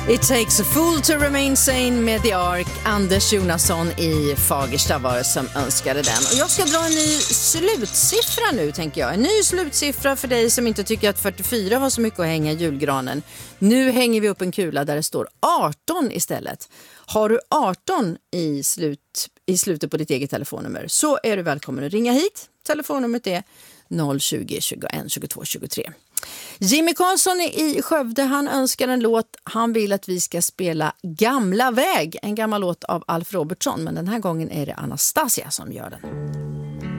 It takes a fool to remain sane med The Ark. Anders Jonasson i Fagersta var som önskade den. Och jag ska dra en ny slutsiffra nu, tänker jag. En ny slutsiffra för dig som inte tycker att 44 har så mycket att hänga i julgranen. Nu hänger vi upp en kula där det står 18 istället. Har du 18 i slutet på ditt eget telefonnummer så är du välkommen att ringa hit. Telefonnumret är 020 21 22 23. Jimmy Karlsson i Skövde, han önskar en låt. Han vill att vi ska spela Gamla väg, en gammal låt av Alf Robertsson, men den här gången är det Anastasia som gör den.